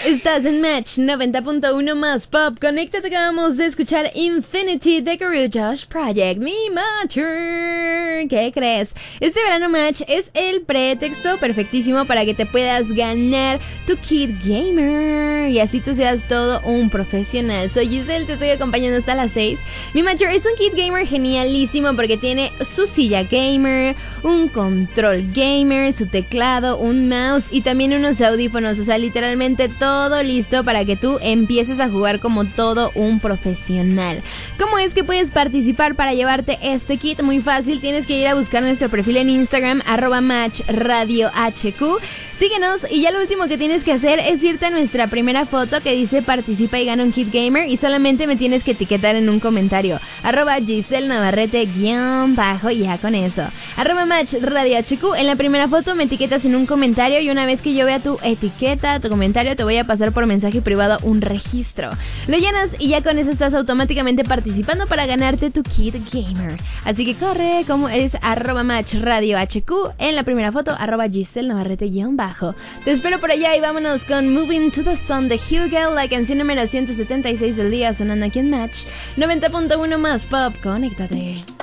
Estás en Match 90.1 más Pop. Conéctate, acabamos de escuchar Infinity de Guru Josh Project, mi Matcher. ¿Qué crees? Este verano Match es el pretexto perfectísimo para que te puedas ganar tu kit gamer y así tú seas todo un profesional. Soy Giselle, te estoy acompañando hasta las 6. Mi Matcher es un kit gamer genialísimo porque tiene su silla gamer, un control gamer, su teclado, un mouse y también unos audífonos. O sea, literalmente todo listo para que tú empieces a jugar como todo un profesional. ¿Cómo es que puedes participar para llevarte este kit? Muy fácil, tienes que ir a buscar nuestro perfil en Instagram, @matchradiohq. Síguenos y ya lo último que tienes que hacer es irte a nuestra primera foto que dice participa y gana un kit gamer y solamente me tienes que etiquetar en un comentario, @Giselle Navarrete _ y ya con eso. @matchradiohq, en la primera foto me etiquetas en un comentario y una vez que yo vea tu etiqueta, tu comentario, te voy a pasar por mensaje privado un registro. Lo llenas y ya con eso estás automáticamente participando para ganarte tu kit gamer. Así que corre, como es @matchradiohq, en la primera foto @Giselle Navarrete _ Te espero por allá y vámonos con Moving to the Sun de Hugel, la canción número 176 del día sonando aquí en Match 90.1 más Pop. Conéctate.